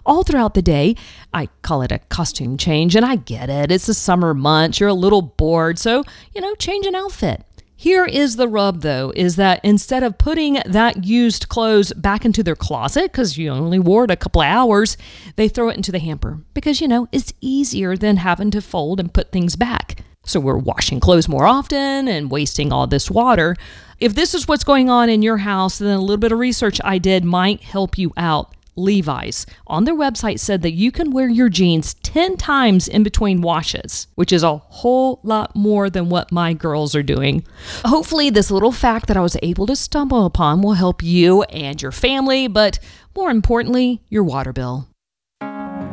all throughout the day. I call it a costume change, and I get it. It's the summer months. You're a little bored, so, change an outfit. Here is the rub, though, is that instead of putting that used clothes back into their closet, because you only wore it a couple of hours, they throw it into the hamper because, it's easier than having to fold and put things back. So we're washing clothes more often and wasting all this water. If this is what's going on in your house, then a little bit of research I did might help you out. Levi's on their website said that you can wear your jeans 10 times in between washes, which is a whole lot more than what my girls are doing. Hopefully this little fact that I was able to stumble upon will help you and your family, but more importantly, your water bill.